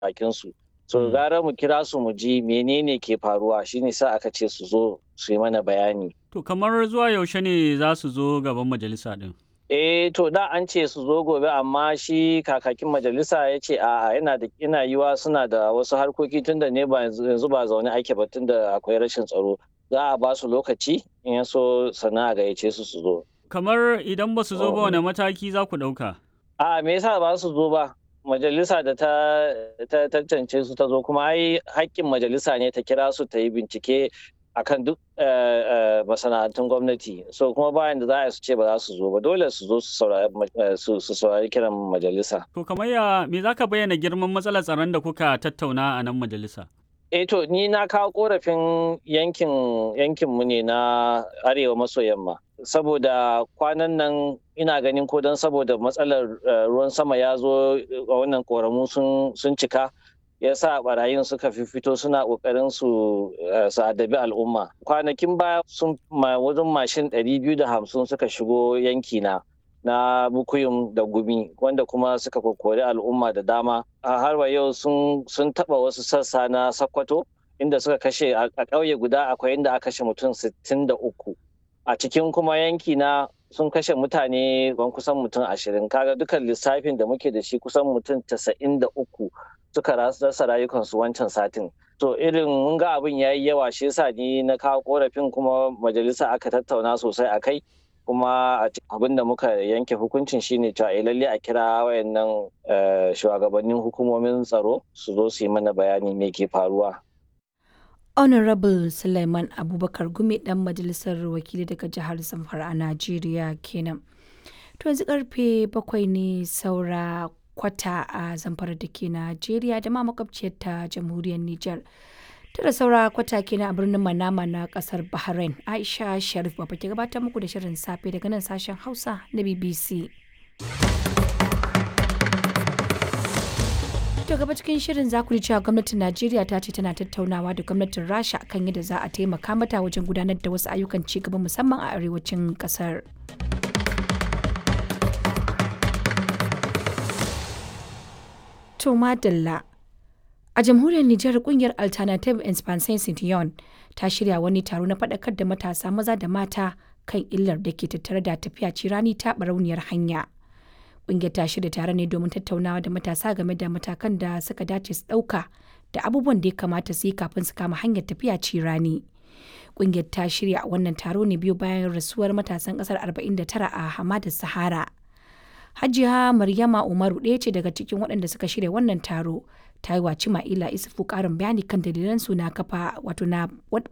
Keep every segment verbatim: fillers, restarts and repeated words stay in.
bakin su. So gara mu kira su mu ji menene ke faruwa, shine sa aka ce su zo su yi mana bayani. To kamar zuwa yaushe ne za su zo gaban majalisa din? Eh to da an ce su zo gobe, amma shi kakakin majalisa ya ce a'a, yana da ina yiwa suna da wasu harkoki tunda ne ba yanzu ba zaune ake ba, tunda akwai rashin tsaro. Za a ba su lokaci in ya so sannan a gayyace su su zo. Kamar idan ba su zo ba, wane mataki za ku ɗauka? A'a, me yasa ba su zo ba? Majalisa da ta ta tantance su ta zo, kuma ai haƙƙin majalisa ne ta kira su ta yi bincike akan duk masana'antun gwamnati. So kuma bayan da za a su ce ba za su zo ba, dole su zo su saurari kiran majalisa. To kamar ya me za ka bayyana girman matsalar tsaron da kuka tattauna a nan majalisa? Eh to ni na kawo korafin yankin yankinmu ne na arewa maso yamma, saboda kwanan nan ina ganin ko don saboda matsalar ruwan sama ya zo a wannan ƙoramu sun cika, ya sa barayin suka fito suna ƙoƙarin su adabi al'umma. Kwanakin baya sun wajen mashin ɗari biyu da hamsin suka shigo yankina na Bukuyum da Gumi, wanda kuma suka kokori al'umma da dama. A har wa yau sun taɓa wasu sassa na Sokoto, inda suka kashe a ƙauye guda akwai inda aka kashe mutum sittin da uku. A cikin kuma yanki na sun kashe mutane ban kusan mutum ashirin. Kaga dukan lissafin da muke da shi kusan mutum casa'in da uku suka rasa rayukansu wancan satin. To irin mun ga abin yayi yawa, shi yasa ni na kawo korafin, kuma majalisa aka tattauna sosai a kai. Kuma abin da muka yanke hukuncin shine cewa lalle a kira wayannan shugabannin hukumomin tsaro su zo su yi mana bayani me ke faruwa. Honorable Suleiman Abubakar Gumi dan majalisar wakili daga jihar Zamfara a Najeriya kenan. To yanzu karfe bakwai ne saura kwata a Zamfara da ke Najeriya da ma makwabciyar ta jamhuriyar Nijar. Tara saura kwata kenan a birnin Manama na kasar Bahrain. Aisha Sharif ba ke gabatar muku da shirin safe daga nan sashen Hausa na B B C. To gaba cikin shirin za ku ji cewa gwamnatin Najeriya ta ce tana tattaunawa da gwamnatin Rasha kan yadda za a taimaka mata wajen gudanar da wasu ayyukan ci gaba musamman a arewacin kasar. To madalla. A jamhuriyar Nijar, kungiyar Alternative Expansion Citoyen ta shirya wani taro na faɗakar da matasa maza da mata kan illar da ke tattare da tafiya cirani ta barauniyar hanya. Kungiyar ta shirya tare ne domin tattaunawa da matasa game da matakan da suka dace su ɗauka da abubuwan da ya kamata su yi kafin su kama hanyar tafiya cirani. Kungiyar ta shirya wannan taro ne biyu bayan rasuwar matasan ƙasar arba'in da tara a Hamadar Sahara. Hajiya Maryama Umaru ɗaya ce daga cikin waɗanda suka shirya wannan taro. Ta yi wa Cima'ila Isufu ƙarin bayani kan dalilan su na kafa wato na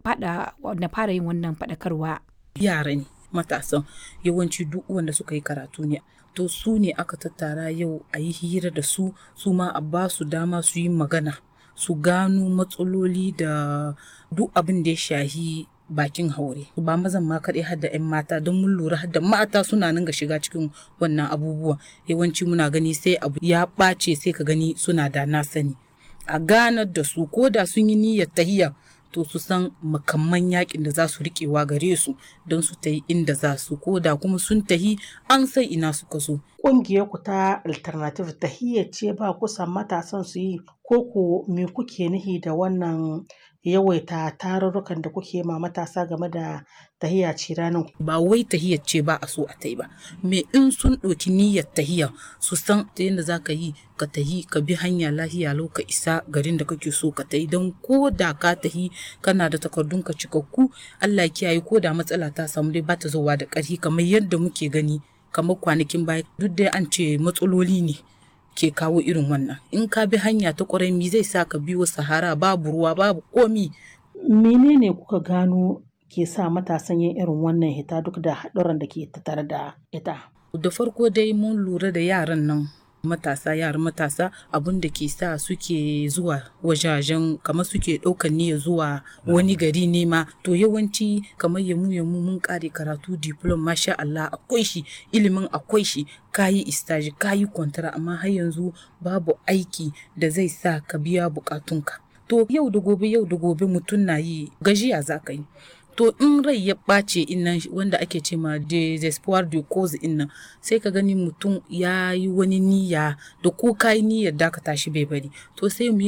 fara yin wannan faɗakarwa. Yara ne matasan, yawanci duk wanda suka yi karatu ne, to su ne aka tattara yau a yi hira da su, su ma a ba su dama su yi magana, su gano matsaloli da duk abin da ya shahi bakin haure. Ba mazan ma kaɗai har da 'yan mata, don mun lura har da mata suna nan ga shiga cikin wannan abubuwa. Yawanci muna gani sai abu ya ɓace sai ka gani suna da na sani. A ganar da su ko da sun yi niyyar tahiya, to su san makamman yakin da za su riƙewa gare su don su tahi inda za su, ko da kuma sun tahi an sai ina suka so. Ƙungiyar ku ta Alternative tahiyya ce ba kusan matasan su yi, ko ku me kuke nihi da wannan yawaita tarurrukan da kuke ma matasa game da tahiya ciranin? Ba wai tahiyar ce ba a so a tai ba, me in sun ɗauki niyyar tahiya su san ta yadda za ka yi ka tahi ka bi hanya lahiya lau ka isa garin da kake so ka tahi, don ko da ka tahi kana da takardun ka cikakku, Allah kiyaye ko da matsala ta samu dai ba ta zowa da ƙarfi kamar yadda muke gani kamar kwanakin baya. Duk dai an ce matsaloli ne ke kawo irin wannan. In ka bi hanya ta ƙwarai, mi zai sa ka biyo sahara babu ruwa babu komi. Menene kuka gano ke sa matasan yin irin wannan hita duk da haɗuran da ke tattare da ita? Da farko dai mun lura da yaran nan matasa yaran matasa abun da ke sa suke zuwa wajajen kamar suke ɗaukar niyya zuwa wani gari nema, to yawanci kamar yamu yamu mun kare karatu diploma, masha Allah akwai shi, ilimin akwai shi, kayi istaji kayi kwantara, amma har yanzu babu aiki da zai sa ka biya bukatunka. To yau da gobe yau da gobe mutum na yi gajiya za ka yi. To in rai ya ɓace innan wanda ake ce ma desespoir de cause innan, sai ka gani mutum ya yi wani niyya da ko ka yi niyyar da ka tashi bai bari. To sai mu